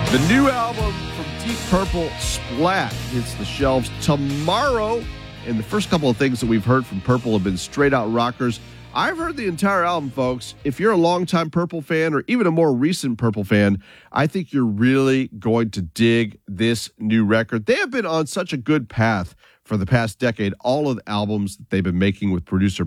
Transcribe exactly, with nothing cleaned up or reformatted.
The new album from Deep Purple, Splat, hits the shelves tomorrow. And the first couple of things that we've heard from Purple have been straight-out rockers. I've heard the entire album, folks. If you're a longtime Purple fan or even a more recent Purple fan, I think you're really going to dig this new record. They have been on such a good path for the past decade. All of the albums that they've been making with producer